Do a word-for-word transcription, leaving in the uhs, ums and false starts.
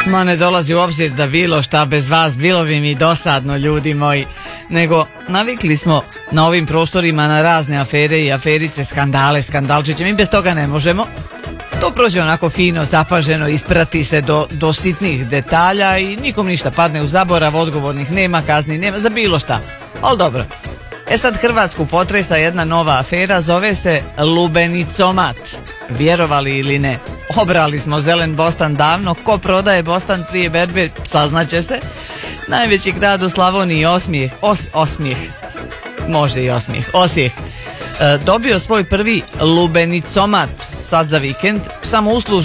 Ma ne dolazi u obzir da bilo šta bez vas, bilo bi mi dosadno, ljudi moji. Nego navikli smo na ovim prostorima na razne afere i aferice, skandale, skandalčiće. Mi bez toga ne možemo. To prođe onako fino, zapaženo, isprati se do, do sitnih detalja i nikom ništa padne u zaborav, odgovornih nema, kazni nema, za bilo šta. Ali dobro. E sad Hrvatsku potresa jedna nova afera, zove se lubenicomat. Vjerovali ili ne, obrali smo zelen bostan davno. Ko prodaje bostan prije berbe, saznaće se. Najveći grad u Slavoniji, Osmijeh, os, Osmijeh, može i Osmijeh, Osijek, e, dobio svoj prvi lubenicomat sad za vikend, samo uslužno